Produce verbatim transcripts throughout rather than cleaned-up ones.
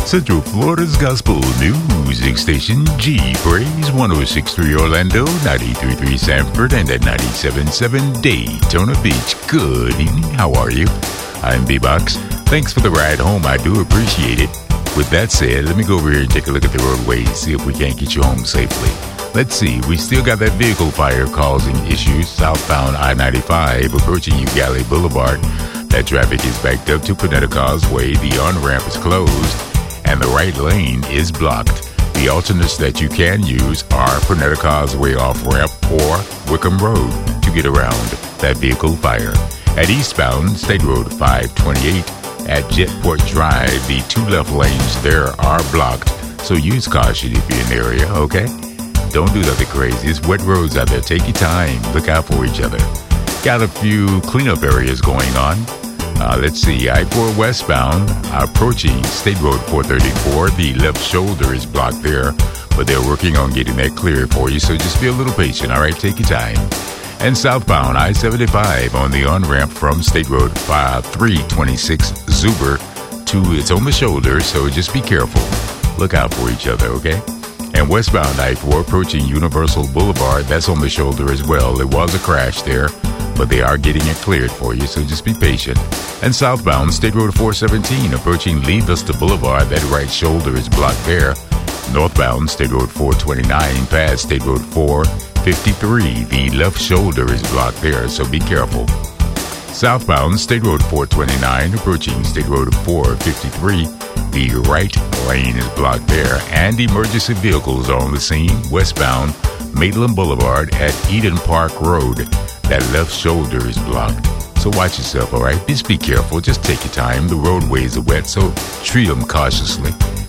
Central Florida's Gospel Music Station, G Praise, one oh six point three Orlando, ninety-three point three Sanford, and at ninety-seven point seven Daytona Beach. Good evening, how are you? I'm B-Box. Thanks for the ride home, I do appreciate it. With that said, let me go over here and take a look at the roadways, see if we can't get you home safely. Let's see, we still got that vehicle fire causing issues southbound I ninety-five approaching Ugalli Boulevard. That traffic is backed up to Panetta Causeway, the on-ramp is closed, and the right lane is blocked. The alternates that you can use are Panetta Causeway off-ramp or Wickham Road to get around that vehicle fire. At eastbound State Road five twenty-eight at Jetport Drive, the two left lanes there are blocked, so use caution if you're in the area, okay? Don't do nothing crazy. It's wet roads out there. Take your time. Look out for each other. Got a few cleanup areas going on. Uh, let's see, I four westbound, approaching State Road four thirty-four. The left shoulder is blocked there, but they're working on getting that cleared for you, so just be a little patient, all right? Take your time. And southbound, I seventy-five on the on-ramp from State Road three twenty-six Zuber to it's on the shoulder, so just be careful. Look out for each other, okay? And westbound I four approaching Universal Boulevard, that's on the shoulder as well. There was a crash there, but they are getting it cleared for you, so just be patient. And southbound, State Road four seventeen, approaching Lee Vista Boulevard, that right shoulder is blocked there. Northbound, State Road four twenty-nine, past State Road four fifty-three, the left shoulder is blocked there, so be careful. Southbound, State Road four twenty-nine, approaching State Road four fifty-three, the right lane is blocked there, and emergency vehicles are on the scene. Westbound, Maitland Boulevard at Eden Park Road. That left shoulder is blocked. So watch yourself, all right? Just be careful. Just take your time. The roadways are wet, so treat them cautiously.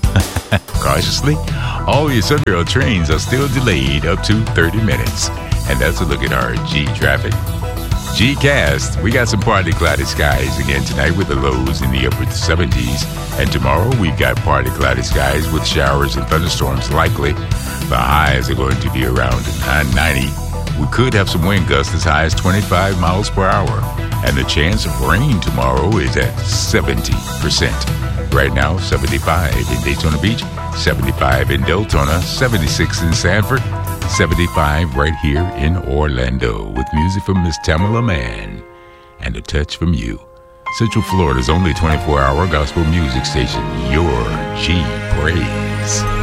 Cautiously? All your Sunrail trains are still delayed up to thirty minutes. And that's a look at our G traffic. G-Cast, we got some partly cloudy skies again tonight with the lows in the upper seventies. And tomorrow we've got partly cloudy skies with showers and thunderstorms likely. The highs are going to be around ninety. We could have some wind gusts as high as twenty-five miles per hour. And the chance of rain tomorrow is at seventy percent. Right now, seventy-five in Daytona Beach, seventy-five in Deltona, seventy-six in Sanford, seventy-five right here in Orlando, with music from Miss Tamala Mann and a touch from you. Central Florida's only twenty-four hour gospel music station, your G Praise.